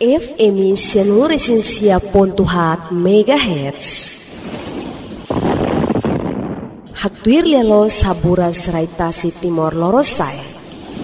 FM Sianuresensia pontuhat megahertz. Hatuir lelo sabura seraitasi Timor Lorosai.